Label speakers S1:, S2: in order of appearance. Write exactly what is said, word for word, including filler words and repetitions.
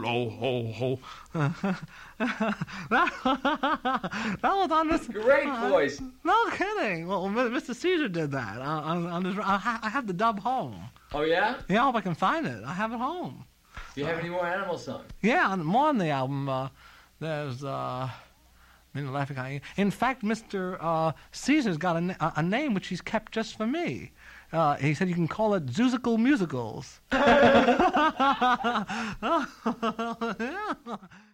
S1: Hello, ho, ho. that, that was on this.
S2: Great voice.
S1: Uh, no kidding. Well, Mister Caesar did that. Uh, on, on this, I, ha- I have the dub home.
S2: Oh, yeah?
S1: Yeah, I hope I can find it. I have it home.
S2: Do you have
S1: uh,
S2: any more animal songs?
S1: Yeah, on, more on the album. Uh, there's. Uh, In fact, Mister Uh, Caesar's got a, a, a name which he's kept just for me. Uh, he said you can call it Zoozical Musicals. Yeah.